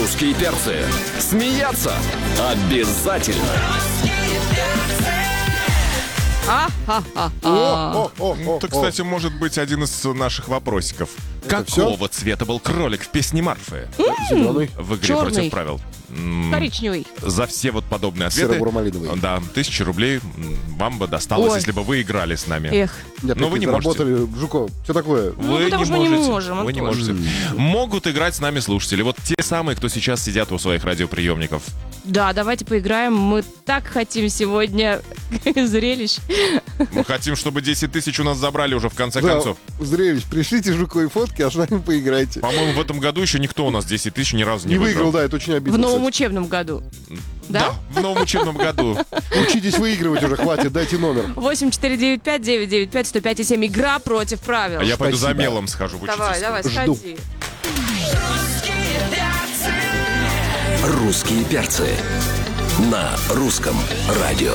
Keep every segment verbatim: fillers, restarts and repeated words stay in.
Русские перцы. Смеяться обязательно. Это, кстати, может быть один из наших вопросиков. Какого цвета был кролик в песне Марфы? Зеленый. В игре Черный. против правил. Коричневый. За все вот подобные ответы. Серо-буро-малиновый. Да, тысяча рублей вам бы досталось, Ой. если бы вы играли с нами. Эх. Но вы не можете. Работали, Жуков, что такое? Ну, Вы потому не что мы не можете. можем, Вы не Антон. можете. Могут играть с нами слушатели. Вот те самые, кто сейчас сидят у своих радиоприемников. Да, давайте поиграем. Мы так хотим сегодня зрелищ. Мы хотим, чтобы десять тысяч у нас забрали уже в конце Да, концов. зрелищ, пришлите Жуковой фотки, а с нами поиграйте. По-моему, в этом году еще никто у нас десять тысяч ни разу не, Не выиграл, выиграл. да, это очень В обидно. новом кстати. учебном году. Да? В новом учебном году. Учитесь выигрывать уже, хватит, дайте номер. восемь четыре девять пять девять девять пять сто пять и семь. Игра против правил. А я пойду за Спасибо. мелом схожу в Давай, учительскую. давай, Жду. сходи. Русские перцы. На русском радио.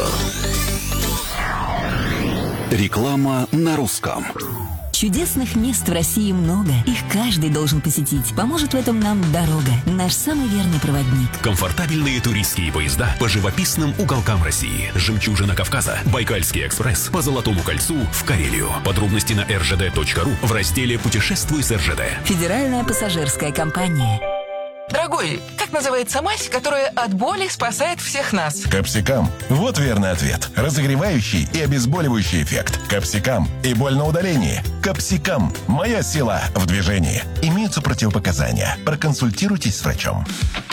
Реклама на русском. Чудесных мест в России много. Их каждый должен посетить. Поможет в этом нам дорога. Наш самый верный проводник. Комфортабельные туристские поезда по живописным уголкам России. Жемчужина Кавказа. Байкальский экспресс по Золотому кольцу в Карелию. Подробности на эр жэ дэ точка ру в разделе «Путешествуй с эр жэ дэ». Федеральная пассажирская компания. Дорогой, как называется мазь, которая от боли спасает всех нас? Капсикам. Вот верный ответ. Разогревающий и обезболивающий эффект. Капсикам. И боль на удалении. Капсикам. Моя сила в движении. Имеются противопоказания. Проконсультируйтесь с врачом.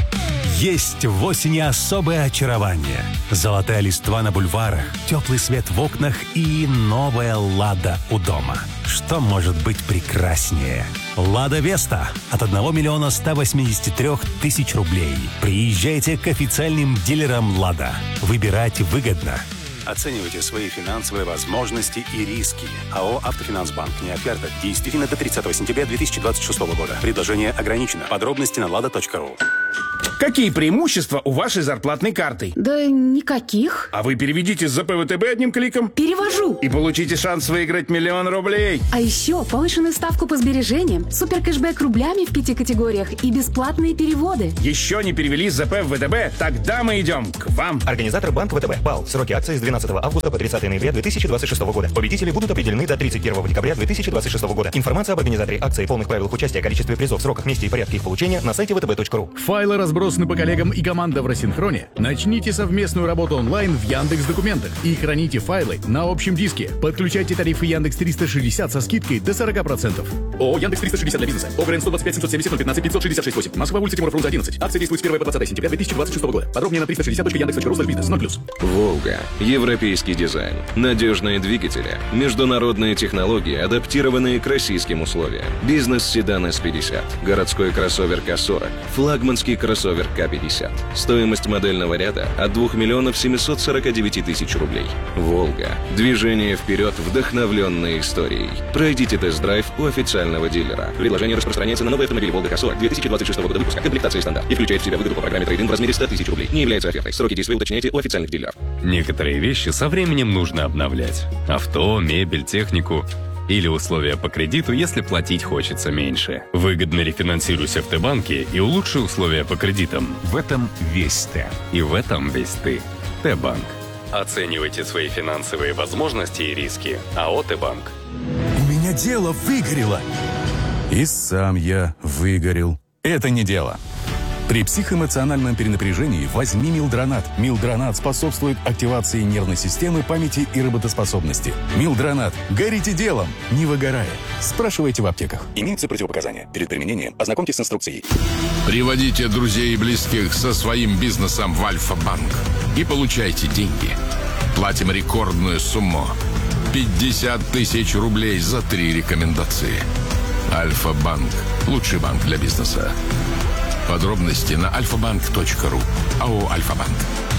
Есть в осени особое очарование. Золотая листва на бульварах, теплый свет в окнах и новая «Лада» у дома. Что может быть прекраснее? «Лада Веста» от одного миллиона ста восьмидесяти трёх тысяч рублей. Приезжайте к официальным дилерам «Лада». Выбирать выгодно. Оценивайте свои финансовые возможности и риски. АО «Автофинансбанк». Не оферта. Действительно до тридцатого сентября две тысячи двадцать шестого года. Предложение ограничено. Подробности на лада точка ру. Какие преимущества у вашей зарплатной карты? Да никаких. А вы переведите с зэ пэ вэ тэ бэ одним кликом Перевожу. и получите шанс выиграть миллион рублей. А еще повышенную ставку по сбережениям, супер кэшбэк рублями в пяти категориях и бесплатные переводы. Еще не перевели с зэ пэ в вэ тэ бэ? Тогда мы идем к вам. Организатор банк вэ тэ бэ. БАЛ. Сроки акции с двенадцатого августа по тридцатое ноября две тысячи двадцать шестого года. Победители будут определены до тридцать первого декабря две тысячи двадцать шестого года. Информация об организаторе акции, полных правилах участия, количестве призов, сроках, месте и порядке их получения на сайте вэ тэ бэ точка ру. Файлы разбросаны по коллегам и команда в рассинхроне. Начните совместную работу онлайн в Яндекс.Документах и храните файлы на общем диске. Подключайте тарифы Яндекс триста шестьдесят со скидкой до сорок процентов. ООО Яндекс триста шестьдесят для бизнеса. ОГРН сто двадцать пять семьсот семьдесят ноль пятнадцать пятьсот шестьдесят шесть восемь. Москва, улица Тимура Фрунзе одиннадцать. Акция действует с первого по двадцатое сентября две тысячи двадцать шестого года. Подробнее на триста шестьдесят точка яндекс точка ру слэш бизнес. ноль плюс. Волга. Европейский дизайн. Надежные двигатели. Международные технологии, адаптированные к российским условиям. Бизнес-седан эс пятьдесят. Городской кроссовер ка сорок. Флагманский кроссовер ка пятьдесят. Стоимость модельного ряда от двух миллионов семисот сорока девяти тысяч рублей. Волга. Движение вперед, вдохновленной историей. Пройдите тест-драйв у официального дилера. Предложение распространяется на новый автомобиль Волга ка сорок две тысячи двадцать шестого года выпуска. Комплектация стандарт. И включает в себя выгоду по программе трейд-ин в размере ста тысяч рублей. Не является офертой. Сроки действия уточняйте у официальных дилеров. Некоторые вещи со временем нужно обновлять. Авто, мебель, технику. Или условия по кредиту, если платить хочется меньше. Выгодно рефинансируйся в Т-банке и улучши условия по кредитам. В этом весь Т. И в этом весь ты. Т-банк. Оценивайте свои финансовые возможности и риски. АО «Т-банк». У меня дело выгорело. И сам я выгорел. Это не дело. При психоэмоциональном перенапряжении возьми Милдронат. Милдронат способствует активации нервной системы, памяти и работоспособности. Милдронат. Горите делом, не выгорая. Спрашивайте в аптеках. Имеются противопоказания. Перед применением ознакомьтесь с инструкцией. Приводите друзей и близких со своим бизнесом в Альфа-банк и получайте деньги. Платим рекордную сумму. пятьдесят тысяч рублей за три рекомендации. Альфа-банк. Лучший банк для бизнеса. Подробности на альфа банк точка ру. АО «Альфа-банк».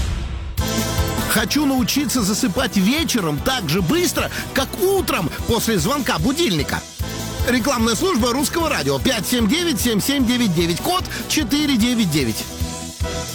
Хочу научиться засыпать вечером так же быстро, как утром после звонка будильника. Рекламная служба Русского радио. пять семь девять семь семь девять девять. Код четыре девять девять.